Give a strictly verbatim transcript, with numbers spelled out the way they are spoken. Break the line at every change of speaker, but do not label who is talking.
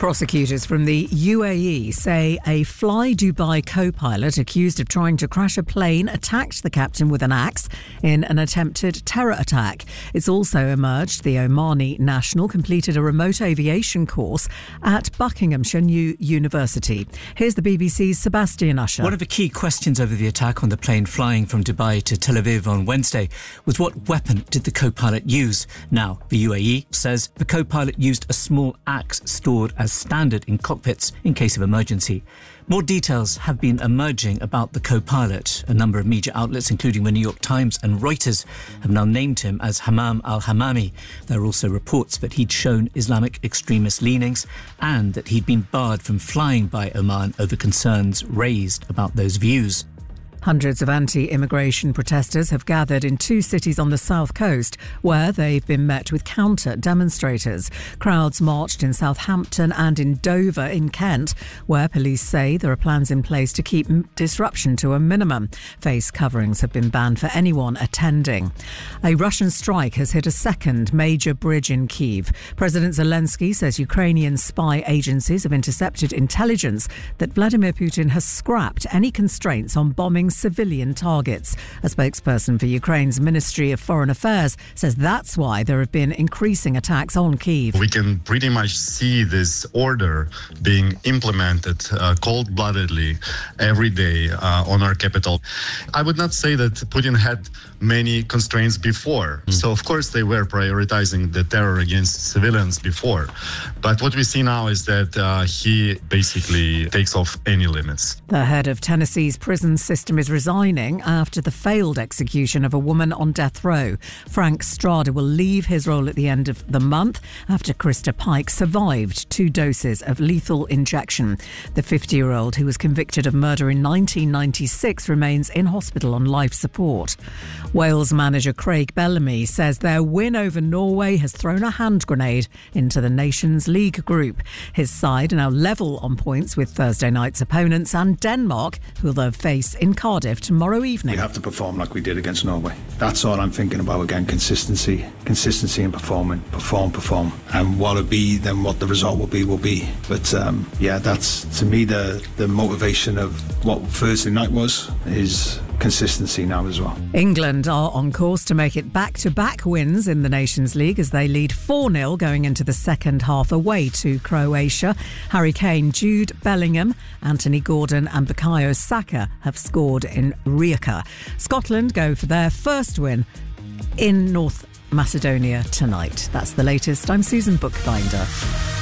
Prosecutors from the U A E say a Fly Dubai co-pilot accused of trying to crash a plane attacked the captain with an axe in an attempted terror attack. It's also emerged the Omani national completed a remote aviation course at Buckinghamshire New University. Here's the B B C's Sebastian Usher.
One of the key questions over the attack on the plane flying from Dubai to Tel Aviv on Wednesday was what weapon did the co-pilot use? Now, the U A E says the co-pilot used a small axe stored as standard in cockpits in case of emergency. More details have been emerging about the co-pilot. A number of media outlets, including the New York Times and Reuters, have now named him as Hammam al-Hammami. There are also reports that he'd shown Islamic extremist leanings and that he'd been barred from flying by Oman over concerns raised about those views.
Hundreds of anti-immigration protesters have gathered in two cities on the south coast where they've been met with counter-demonstrators. Crowds marched in Southampton and in Dover in Kent, where police say there are plans in place to keep disruption to a minimum. Face coverings have been banned for anyone attending. A Russian strike has hit a second major bridge in Kyiv. President Zelensky says Ukrainian spy agencies have intercepted intelligence that Vladimir Putin has scrapped any constraints on bombing civilian targets. A spokesperson for Ukraine's Ministry of Foreign Affairs says that's why there have been increasing attacks on Kyiv.
We can pretty much see this order being implemented uh, cold-bloodedly every day uh, on our capital. I would not say that Putin had many constraints before. Mm. So, of course, they were prioritizing the terror against civilians before. But what we see now is that uh, he basically takes off any limits.
The head of Tennessee's prison system is resigning after the failed execution of a woman on death row. Frank Strada will leave his role at the end of the month after Krista Pike survived two doses of lethal injection. The fifty-year-old, who was convicted of murder in nineteen ninety-six, remains in hospital on life support. Wales manager Craig Bellamy says their win over Norway has thrown a hand grenade into the Nations League group. His side are now level on points with Thursday night's opponents and Denmark, who they'll face in Cardiff tomorrow evening.
We have to perform like we did against Norway. That's all I'm thinking about again. Consistency, consistency in performing, perform, perform. And what it'll be, then what the result will be, will be. But um, yeah, that's to me the, the motivation of what Thursday night was, is consistency now as well.
England are on course to make it back-to-back wins in the Nations League as they lead four nil going into the second half away to Croatia. Harry Kane, Jude Bellingham, Anthony Gordon and Bukayo Saka have scored in Rijeka. Scotland go for their first win in North Macedonia tonight. That's the latest. I'm Susan Bookbinder.